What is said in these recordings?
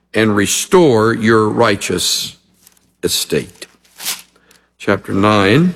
and restore your righteous estate. Chapter 9.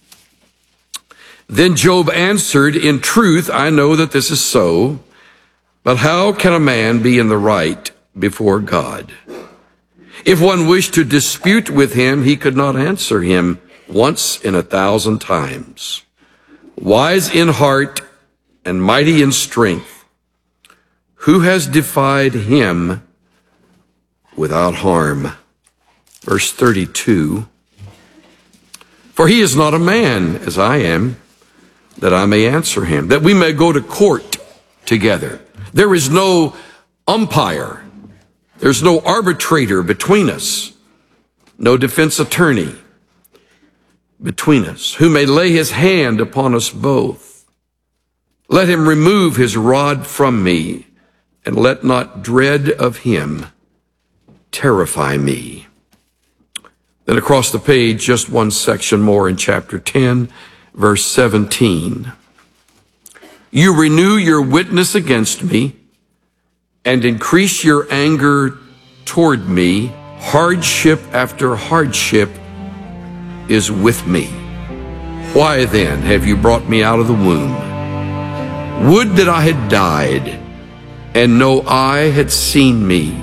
Then Job answered, in truth, I know that this is so, but how can a man be in the right before God? If one wished to dispute with him, he could not answer him once in 1,000 times. Wise in heart and mighty in strength, who has defied him without harm? Verse 32, for he is not a man as I am, that I may answer him, that we may go to court together. There is no umpire. There's no arbitrator between us, no defense attorney between us, who may lay his hand upon us both. Let him remove his rod from me, and let not dread of him terrify me. Then across the page, just one section more in chapter 10, verse 17. You renew your witness against me, and increase your anger toward me. Hardship after hardship is with me. Why then have you brought me out of the womb? Would that I had died, and no eye had seen me.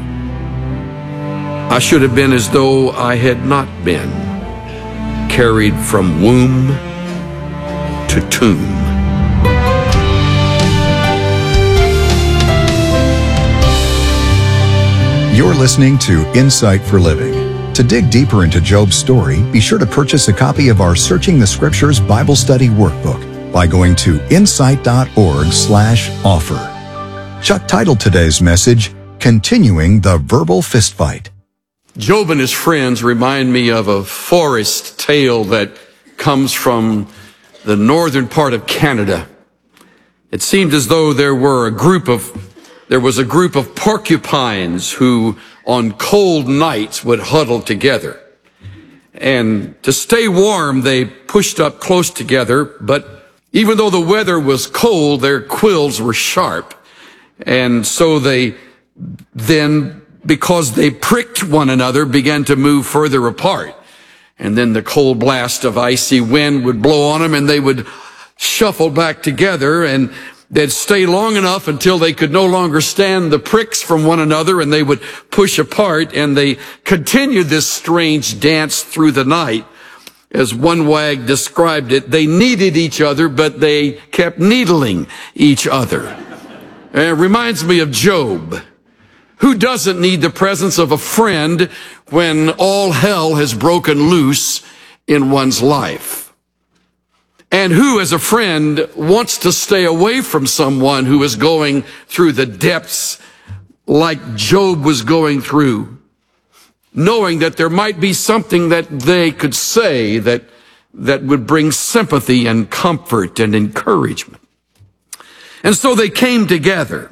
I should have been as though I had not been, carried from womb to tomb. You're listening to Insight for Living. To dig deeper into Job's story, be sure to purchase a copy of our Searching the Scriptures Bible Study Workbook by going to insight.org/offer. Chuck titled today's message, Continuing the Verbal Fistfight. Job and his friends remind me of a forest tale that comes from the northern part of Canada. It seemed as though there was a group of porcupines who on cold nights would huddle together. And to stay warm, they pushed up close together, but even though the weather was cold, their quills were sharp. And so they then, because they pricked one another, began to move further apart. And then the cold blast of icy wind would blow on them, and they would shuffle back together, and they'd stay long enough until they could no longer stand the pricks from one another, and they would push apart, and they continued this strange dance through the night. As one wag described it, they needed each other, but they kept needling each other. And it reminds me of Job. Who doesn't need the presence of a friend when all hell has broken loose in one's life? And who, as a friend, wants to stay away from someone who is going through the depths like Job was going through, knowing that there might be something that they could say that would bring sympathy and comfort and encouragement? And so they came together.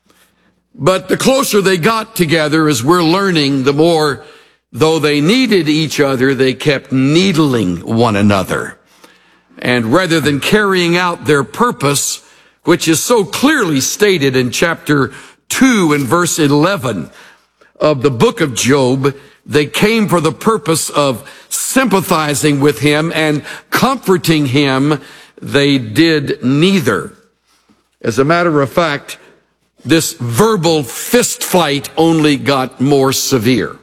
But the closer they got together, as we're learning, the more, though they needed each other, they kept needling one another. And rather than carrying out their purpose, which is so clearly stated in chapter 2 and verse 11 of the book of Job, they came for the purpose of sympathizing with him and comforting him. They did neither. As a matter of fact, this verbal fist fight only got more severe.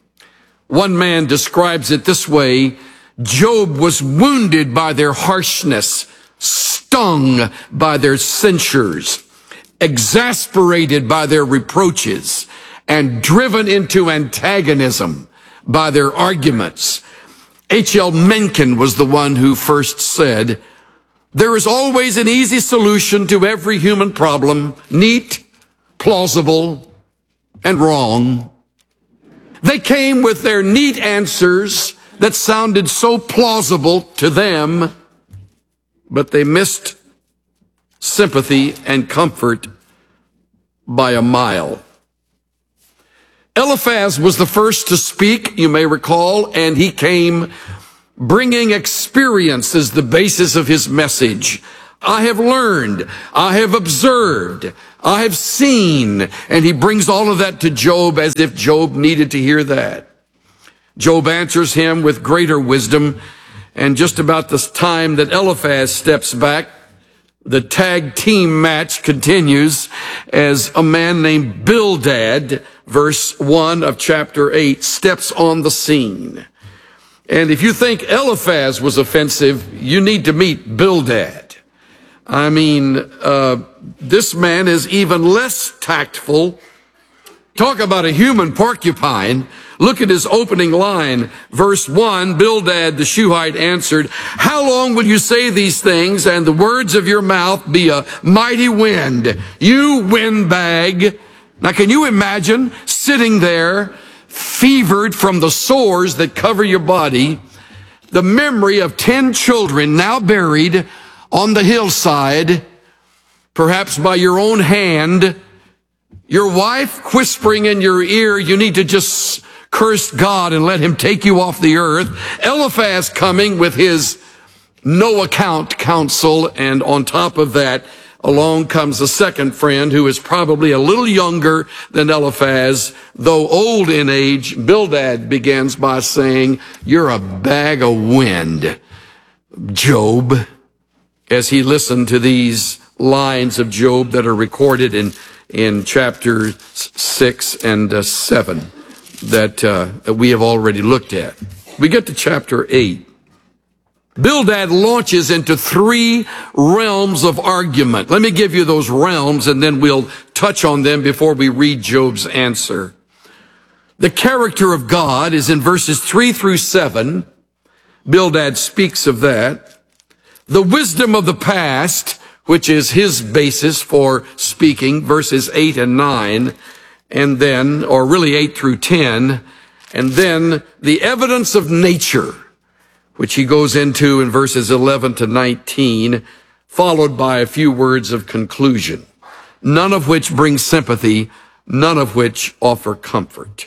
One man describes it this way: Job was wounded by their harshness, stung by their censures, exasperated by their reproaches, and driven into antagonism by their arguments. H.L. Mencken was the one who first said, there is always an easy solution to every human problem, neat, plausible, and wrong. They came with their neat answers that sounded so plausible to them, but they missed sympathy and comfort by a mile. Eliphaz was the first to speak, you may recall, and he came bringing experience as the basis of his message. I have learned, I have observed, I have seen. And he brings all of that to Job as if Job needed to hear that. Job answers him with greater wisdom. And just about the time that Eliphaz steps back, the tag team match continues as a man named Bildad, verse 1 of chapter 8, steps on the scene. And if you think Eliphaz was offensive, you need to meet Bildad. I mean, this man is even less tactful. Talk about a human porcupine. Look at his opening line. Verse 1, Bildad the Shuhite answered, "How long will you say these things, and the words of your mouth be a mighty wind? You windbag." Now, can you imagine sitting there, fevered from the sores that cover your body, the memory of 10 children now buried on the hillside, perhaps by your own hand, your wife whispering in your ear, you need to just curse God and let him take you off the earth. Eliphaz coming with his no account counsel, and on top of that, along comes a second friend who is probably a little younger than Eliphaz, though old in age. Bildad begins by saying, "You're a bag of wind, Job," as he listened to these lines of Job that are recorded in chapter 6 and 7 that we have already looked at. We get to chapter 8. Bildad launches into 3 realms of argument. Let me give you those realms, and then we'll touch on them before we read Job's answer. The character of God is in verses 3 through 7. Bildad speaks of that. The wisdom of the past, which is his basis for speaking, verses 8 and 9, and then, or really 8 through 10, and then the evidence of nature, which he goes into in verses 11 to 19, followed by a few words of conclusion, none of which bring sympathy, none of which offer comfort.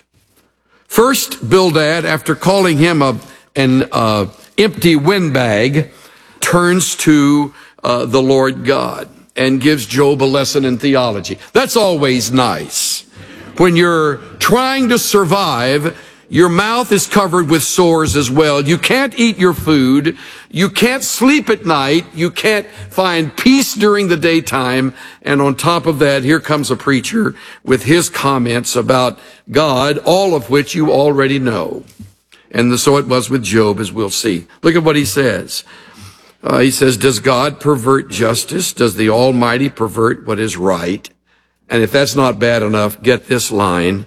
First, Bildad, after calling him an empty windbag, turns to the Lord God and gives Job a lesson in theology. That's always nice. When you're trying to survive, your mouth is covered with sores as well. You can't eat your food. You can't sleep at night. You can't find peace during the daytime. And on top of that, here comes a preacher with his comments about God, all of which you already know. And so it was with Job, as we'll see. Look at what he says. He says, "Does God pervert justice? Does the Almighty pervert what is right?" And if that's not bad enough, get this line.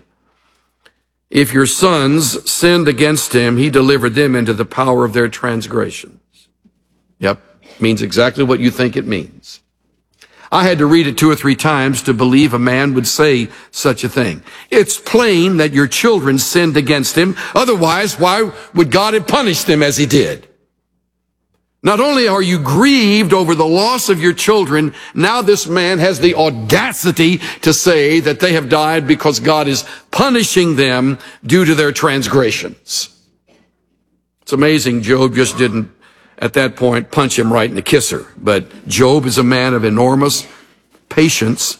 "If your sons sinned against him, he delivered them into the power of their transgressions." Yep, means exactly what you think it means. I had to read it 2 or 3 times to believe a man would say such a thing. It's plain that your children sinned against him. Otherwise, why would God have punished them as he did? Not only are you grieved over the loss of your children, now this man has the audacity to say that they have died because God is punishing them due to their transgressions. It's amazing Job just didn't, at that point, punch him right in the kisser. But Job is a man of enormous patience.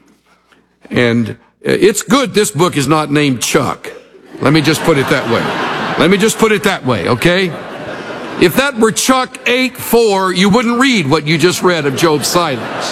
And it's good this book is not named Chuck. Let me just put it that way. Okay? If that were Chuck 8:4, you wouldn't read what you just read of Job's silence.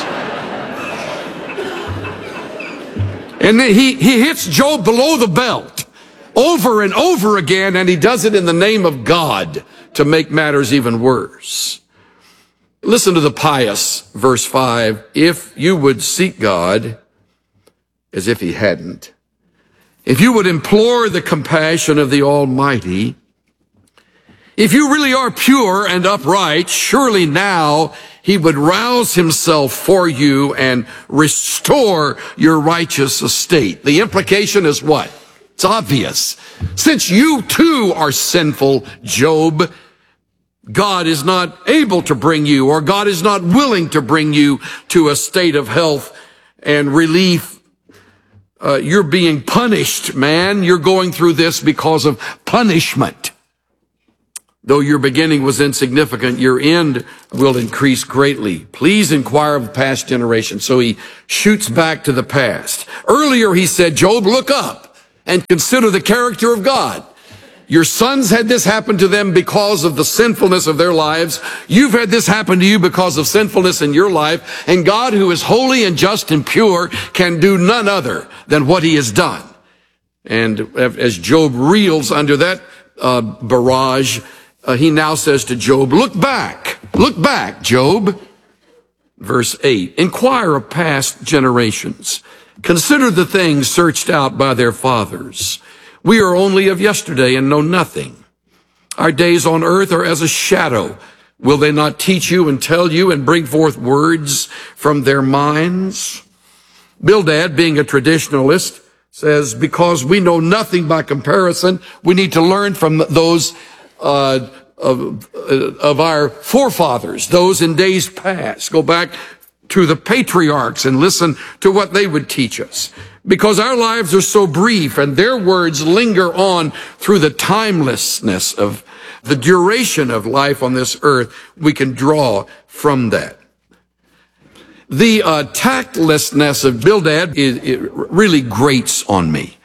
And then he hits Job below the belt over and over again, and he does it in the name of God to make matters even worse. Listen to the pious, verse 5. "If you would seek God," as if he hadn't, "if you would implore the compassion of the Almighty, if you really are pure and upright, surely now he would rouse himself for you and restore your righteous estate." The implication is what? It's obvious. Since you too are sinful, Job, God is not able to bring you, or God is not willing to bring you to a state of health and relief. You're being punished, man. You're going through this because of punishment. Though your beginning was insignificant, your end will increase greatly. Please inquire of past generations. So he shoots back to the past. Earlier he said, Job, look up and consider the character of God. Your sons had this happen to them because of the sinfulness of their lives. You've had this happen to you because of sinfulness in your life. And God, who is holy and just and pure, can do none other than what he has done. And as Job reels under that barrage, he now says to Job, look back, Job. Verse 8, inquire of past generations. Consider the things searched out by their fathers. We are only of yesterday and know nothing. Our days on earth are as a shadow. Will they not teach you and tell you and bring forth words from their minds? Bildad, being a traditionalist, says, because we know nothing by comparison, we need to learn from those of our forefathers, those in days past. Go back to the patriarchs and listen to what they would teach us. Because our lives are so brief and their words linger on through the timelessness of the duration of life on this earth, we can draw from that. The tactlessness of Bildad it really grates on me.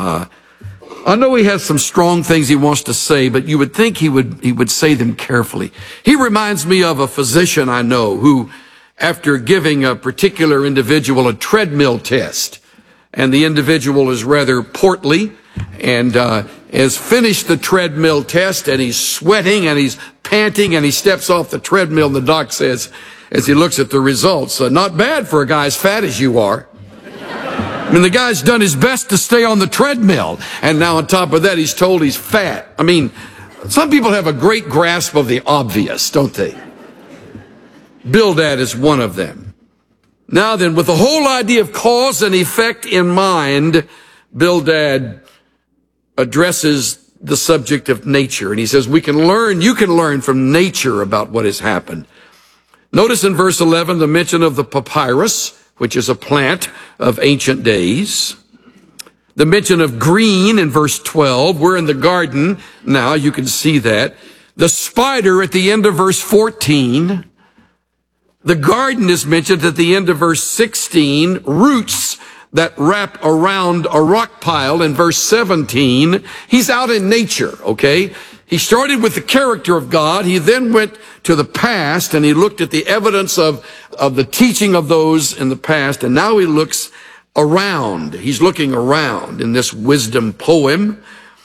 I know he has some strong things he wants to say, but you would think he would say them carefully. He reminds me of a physician I know who, after giving a particular individual a treadmill test, and the individual is rather portly and has finished the treadmill test, and he's sweating and he's panting, and he steps off the treadmill, and the doc says, as he looks at the results, not bad for a guy as fat as you are. I mean, the guy's done his best to stay on the treadmill, and now on top of that, he's told he's fat. I mean, some people have a great grasp of the obvious, don't they? Bildad is one of them. Now then, with the whole idea of cause and effect in mind, Bildad addresses the subject of nature. And he says, you can learn from nature about what has happened. Notice in verse 11 the mention of the papyrus, which is a plant of ancient days. The mention of green in verse 12. We're in the garden now, you can see that. The spider at the end of verse 14. The garden is mentioned at the end of verse 16. Roots that wrap around a rock pile in verse 17. He's out in nature, okay? He started with the character of God. He then went to the past and he looked at the evidence of the teaching of those in the past. And now he looks around. He's looking around in this wisdom poem.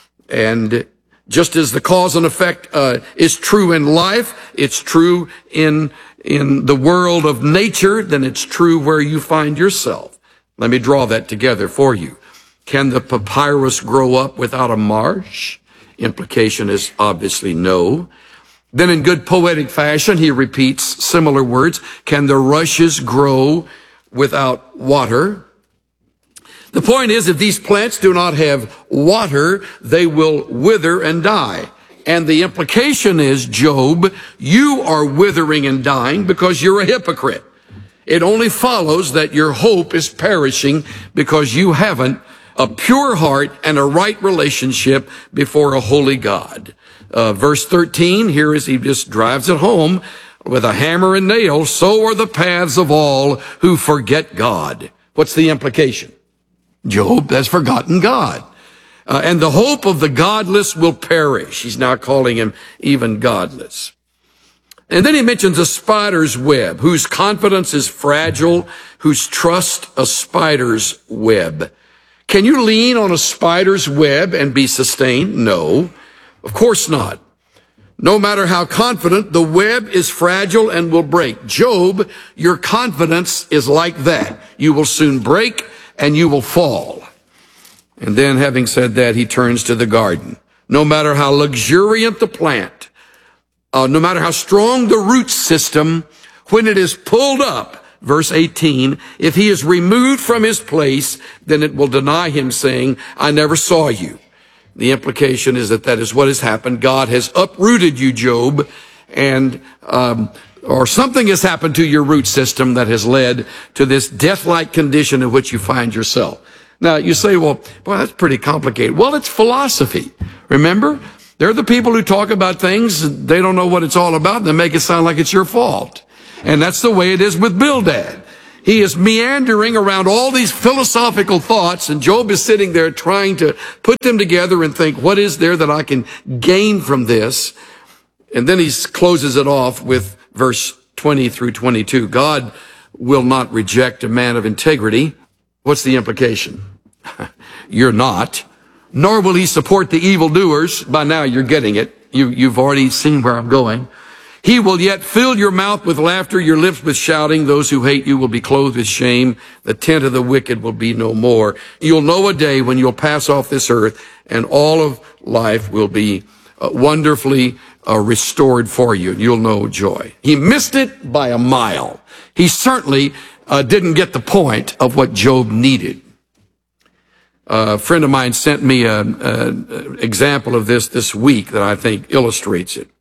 And just as the cause and effect is true in life, it's true in the world of nature, then it's true where you find yourself. Let me draw that together for you. Can the papyrus grow up without a marsh? Implication is obviously no. Then in good poetic fashion, he repeats similar words. Can the rushes grow without water? The point is, if these plants do not have water, they will wither and die. And the implication is, Job, you are withering and dying because you're a hypocrite. It only follows that your hope is perishing because you haven't a pure heart and a right relationship before a holy God. Verse 13, here is he just drives it home with a hammer and nail. So are the paths of all who forget God. What's the implication? Job has forgotten God. And the hope of the godless will perish. He's now calling him even godless. And then he mentions a spider's web, whose confidence is fragile, whose trust a spider's web. Can you lean on a spider's web and be sustained? No, of course not. No matter how confident, the web is fragile and will break. Job, your confidence is like that. You will soon break and you will fall. And then, having said that, he turns to the garden. No matter how luxuriant the plant, no matter how strong the root system, when it is pulled up, verse 18, if he is removed from his place, then it will deny him, saying, I never saw you. The implication is that is what has happened. God has uprooted you, Job, and or something has happened to your root system that has led to this death-like condition in which you find yourself. Now, you say, well, boy, that's pretty complicated. Well, it's philosophy. Remember, They're the people who talk about things, they don't know what it's all about, and they make it sound like it's your fault. And that's the way it is with Bildad. He is meandering around all these philosophical thoughts, and Job is sitting there trying to put them together and think, what is there that I can gain from this? And then he closes it off with verse 20 through 22. God will not reject a man of integrity. What's the implication? You're not. Nor will he support the evildoers. By now you're getting it. You've already seen where I'm going. He will yet fill your mouth with laughter, your lips with shouting. Those who hate you will be clothed with shame. The tent of the wicked will be no more. You'll know a day when you'll pass off this earth, and all of life will be wonderfully restored for you. You'll know joy. He missed it by a mile. He certainly didn't get the point of what Job needed. A friend of mine sent me an example of this week that I think illustrates it.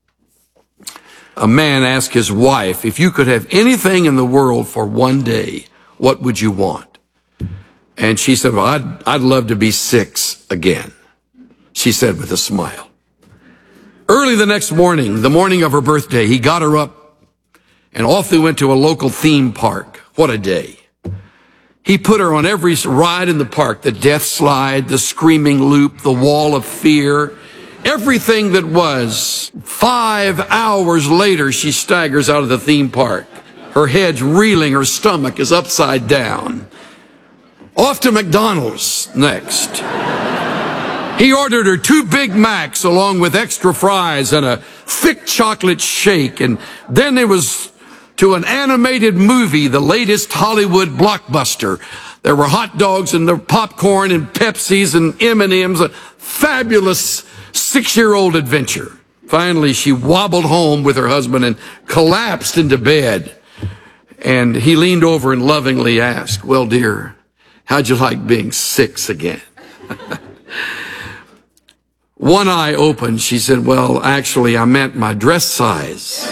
A man asked his wife, if you could have anything in the world for one day, what would you want? And she said, well, I'd love to be 6 again. She said with a smile. Early the next morning, the morning of her birthday, he got her up and off they went to a local theme park. What a day. He put her on every ride in the park, the death slide, the screaming loop, the wall of fear, everything that was. 5 hours later, she staggers out of the theme park. Her head's reeling, her stomach is upside down. Off to McDonald's next. He ordered her 2 Big Macs along with extra fries and a thick chocolate shake. And then it was to an animated movie, the latest Hollywood blockbuster. There were hot dogs and there popcorn and Pepsis and M&Ms, a fabulous 6-year-old adventure. Finally, she wobbled home with her husband and collapsed into bed. And he leaned over and lovingly asked, well, dear, how'd you like being 6 again? One eye opened. She said, well, actually, I meant my dress size.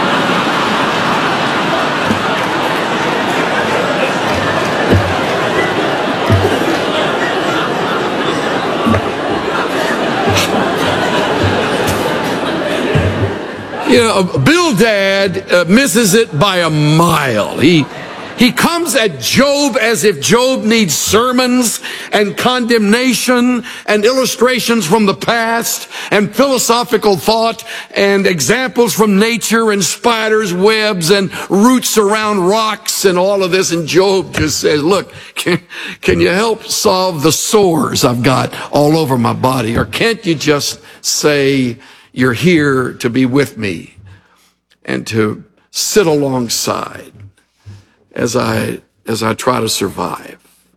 You know, Bildad misses it by a mile. He comes at Job as if Job needs sermons and condemnation and illustrations from the past and philosophical thought and examples from nature and spiders' webs and roots around rocks and all of this. And Job just says, look, can you help solve the sores I've got all over my body? Or can't you just say, you're here to be with me and to sit alongside as I try to survive.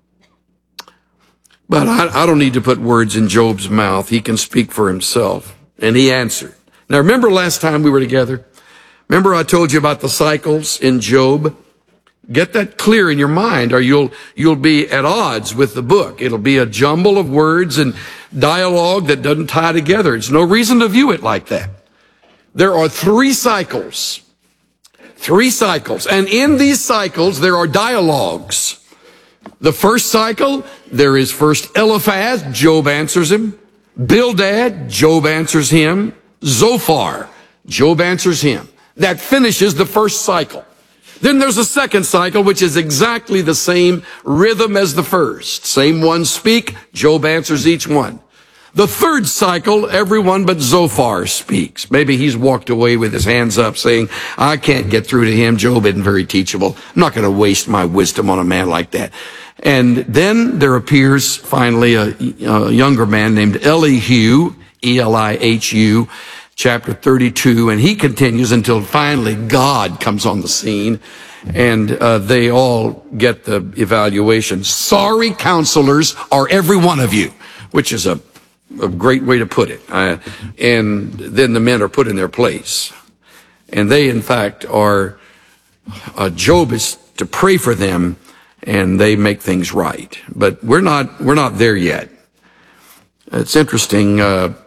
But I don't need to put words in Job's mouth. He can speak for himself. And he answered. Now remember last time we were together? Remember I told you about the cycles in Job? Get that clear in your mind or you'll be at odds with the book. It'll be a jumble of words and dialogue that doesn't tie together. There's no reason to view it like that. There are 3 cycles. 3 cycles. And in these cycles, there are dialogues. The first cycle, there is first Eliphaz, Job answers him. Bildad, Job answers him. Zophar, Job answers him. That finishes the first cycle. Then there's a second cycle, which is exactly the same rhythm as the first. Same ones speak, Job answers each one. The third cycle, everyone but Zophar speaks. Maybe he's walked away with his hands up saying, I can't get through to him. Job isn't very teachable. I'm not going to waste my wisdom on a man like that. And then there appears finally a younger man named Elihu, Elihu, chapter 32, and he continues until finally God comes on the scene, and they all get the evaluation. Sorry counselors are every one of you, which is a great way to put it. And then the men are put in their place. And they, in fact, are, Job is to pray for them, and they make things right. But we're not there yet. It's interesting. There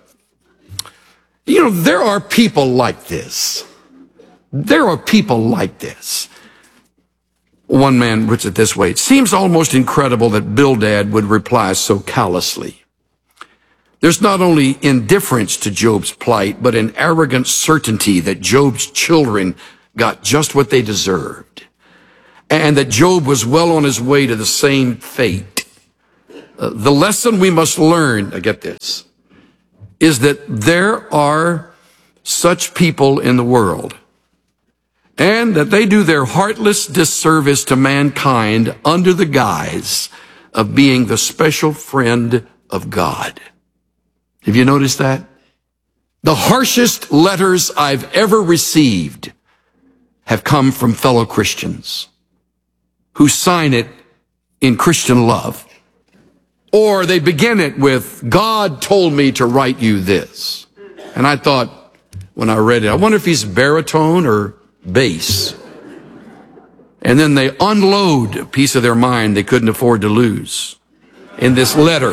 are people like this. There are people like this. One man puts it this way. It seems almost incredible that Bildad would reply so callously. There's not only indifference to Job's plight, but an arrogant certainty that Job's children got just what they deserved, and that Job was well on his way to the same fate. The lesson we must learn, I get this, is that there are such people in the world, and that they do their heartless disservice to mankind under the guise of being the special friend of God. Have you noticed that? The harshest letters I've ever received have come from fellow Christians who sign it in Christian love. Or they begin it with, God told me to write you this. And I thought, when I read it, I wonder if he's baritone or bass. And then they unload a piece of their mind they couldn't afford to lose in this letter.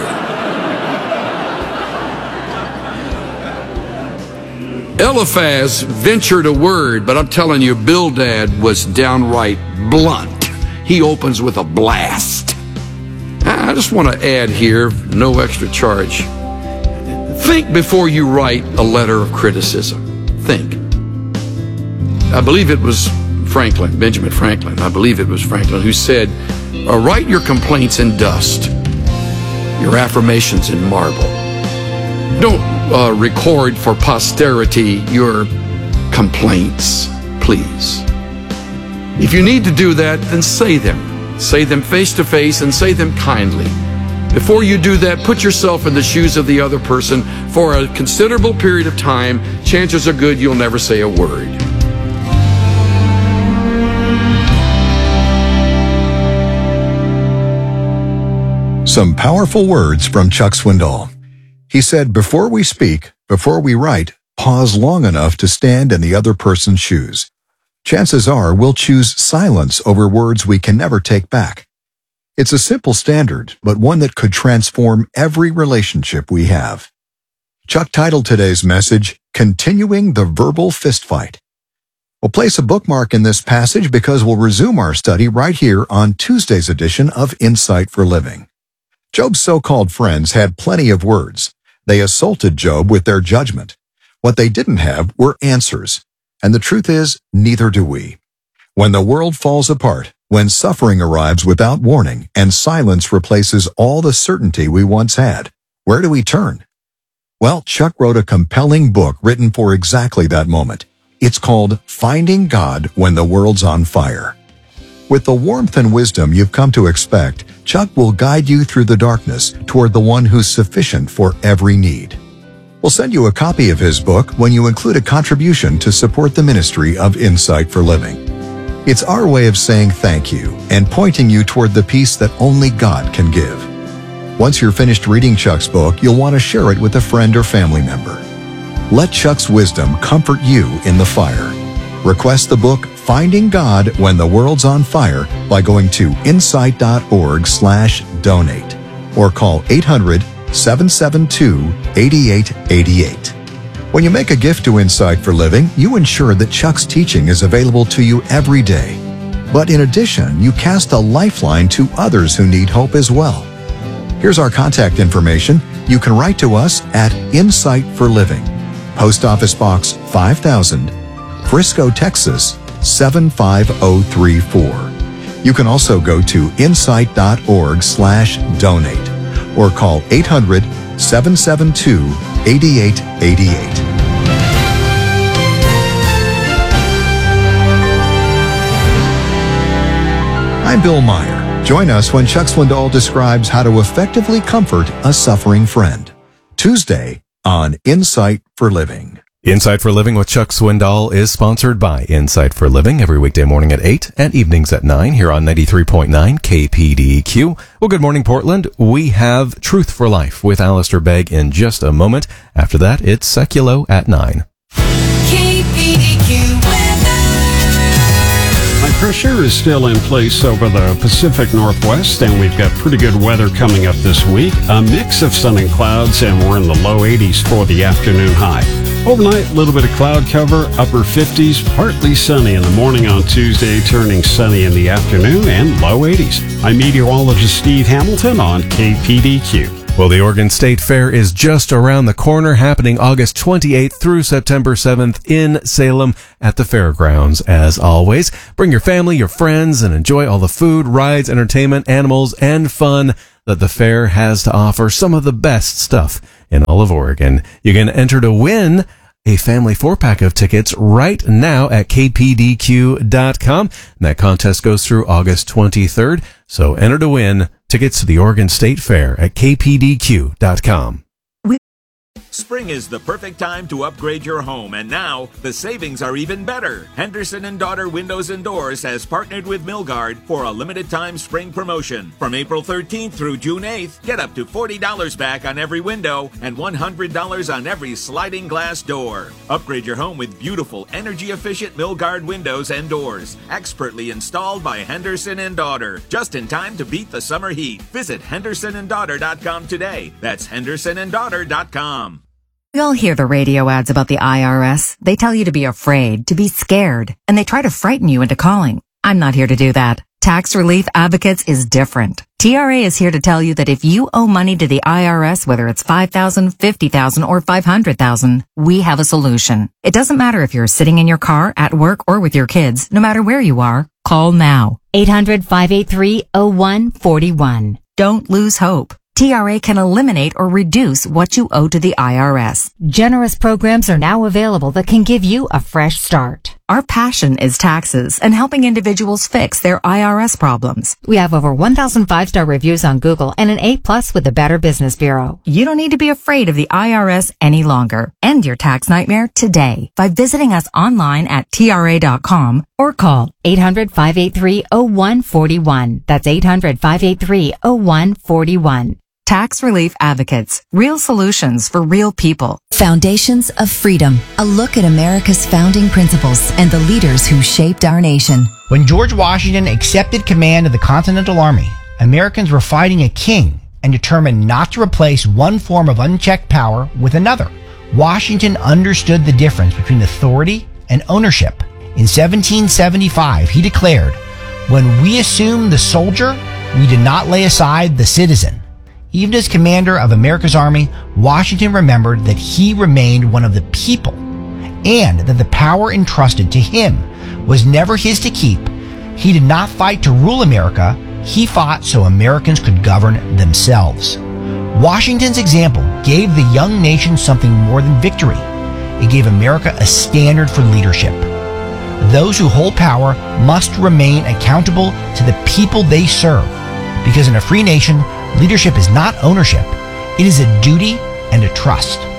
Eliphaz ventured a word, but I'm telling you, Bildad was downright blunt. He opens with a blast. I just want to add here, no extra charge. Think before you write a letter of criticism. Think. I believe it was Benjamin Franklin, who said, write your complaints in dust, your affirmations in marble. Don't record for posterity your complaints, please. If you need to do that, then say them. Say them face to face and say them kindly. Before you do that, put yourself in the shoes of the other person for a considerable period of time. Chances are good you'll never say a word. Some powerful words from Chuck Swindoll. He said, before we speak, before we write, pause long enough to stand in the other person's shoes. Chances are we'll choose silence over words we can never take back. It's a simple standard, but one that could transform every relationship we have. Chuck titled today's message, Continuing the Verbal Fistfight. We'll place a bookmark in this passage because we'll resume our study right here on Tuesday's edition of Insight for Living. Job's so-called friends had plenty of words. They assaulted Job with their judgment. What they didn't have were answers. And the truth is, neither do we. When the world falls apart, when suffering arrives without warning, and silence replaces all the certainty we once had, where do we turn? Well, Chuck wrote a compelling book written for exactly that moment. It's called Finding God When the World's on Fire. With the warmth and wisdom you've come to expect, Chuck will guide you through the darkness toward the one who's sufficient for every need. We'll send you a copy of his book when you include a contribution to support the ministry of Insight for Living. It's our way of saying thank you and pointing you toward the peace that only God can give. Once you're finished reading Chuck's book, you'll want to share it with a friend or family member. Let Chuck's wisdom comfort you in the fire. Request the book Finding God When the World's on Fire by going to insight.org/donate or call 800-772-8888. When you make a gift to Insight for Living, you ensure that Chuck's teaching is available to you every day. But in addition, you cast a lifeline to others who need hope as well. Here's our contact information. You can write to us at Insight for Living, Post Office Box 5000, Frisco, Texas 75034. You can also go to insight.org/donate or call 800-772-8888. I'm Bill Meyer. Join us when Chuck Swindoll describes how to effectively comfort a suffering friend. Tuesday on Insight for Living. Insight for Living with Chuck Swindoll is sponsored by Insight for Living every weekday morning at 8 and evenings at 9 here on 93.9 KPDQ. Well, good morning, Portland. We have Truth for Life with Alistair Begg in just a moment. After that, it's Seculo at 9. KPDQ weather. High pressure is still in place over the Pacific Northwest, and we've got pretty good weather coming up this week. A mix of sun and clouds, and we're in the low 80s for the afternoon high. Overnight, a little bit of cloud cover, upper 50s, partly sunny in the morning on Tuesday, turning sunny in the afternoon, and low 80s. I'm meteorologist Steve Hamilton on KPDQ. Well, the Oregon State Fair is just around the corner, happening August 28th through September 7th in Salem at the fairgrounds. As always, bring your family, your friends, and enjoy all the food, rides, entertainment, animals, and fun that the fair has to offer. Some of the best stuff in all of Oregon. You can enter to win a family 4-pack of tickets right now at kpdq.com. And that contest goes through August 23rd. So enter to win tickets to the Oregon State Fair at kpdq.com. Spring is the perfect time to upgrade your home, and now the savings are even better. Henderson & Daughter Windows and Doors has partnered with Milgard for a limited-time spring promotion. From April 13th through June 8th, get up to $40 back on every window and $100 on every sliding glass door. Upgrade your home with beautiful, energy-efficient Milgard windows and doors, expertly installed by Henderson & Daughter, just in time to beat the summer heat. Visit hendersonanddaughter.com today. That's hendersonanddaughter.com. We all hear the radio ads about the IRS. They tell you to be afraid, to be scared, and they try to frighten you into calling. I'm not here to do that. Tax Relief Advocates is different. TRA is here to tell you that if you owe money to the IRS, whether it's $5,000, $50,000, or $500,000, we have a solution. It doesn't matter if you're sitting in your car, at work, or with your kids. No matter where you are, call now. 800-583-0141. Don't lose hope. TRA can eliminate or reduce what you owe to the IRS. Generous programs are now available that can give you a fresh start. Our passion is taxes and helping individuals fix their IRS problems. We have over 1,000 5-star reviews on Google and an A+ with the Better Business Bureau. You don't need to be afraid of the IRS any longer. End your tax nightmare today by visiting us online at TRA.com or call 800-583-0141. That's 800-583-0141. Tax Relief Advocates. Real solutions for real people. Foundations of Freedom. A look at America's founding principles and the leaders who shaped our nation. When George Washington accepted command of the Continental Army, Americans were fighting a king and determined not to replace one form of unchecked power with another. Washington understood the difference between authority and ownership. In 1775, he declared, "When we assume the soldier, we did not lay aside the citizen." Even as commander of America's army, Washington remembered that he remained one of the people and that the power entrusted to him was never his to keep. He did not fight to rule America. He fought so Americans could govern themselves. Washington's example gave the young nation something more than victory. It gave America a standard for leadership. Those who hold power must remain accountable to the people they serve, because in a free nation, leadership is not ownership. It is a duty and a trust.